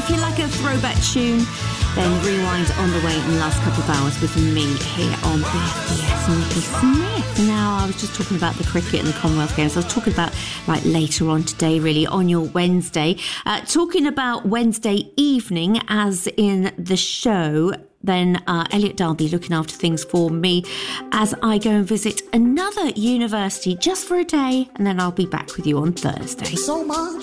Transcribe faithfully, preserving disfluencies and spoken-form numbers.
If you like a throwback tune, then rewind on the way in the last couple of hours with me here on B F B S Nikki Smith. Now, I was just talking about the cricket and the Commonwealth Games. I was talking about like later on today, really, on your Wednesday. Uh, talking about Wednesday evening, as in the show, then uh, Elliot Darby looking after things for me as I go and visit another university just for a day, and then I'll be back with you on Thursday. So much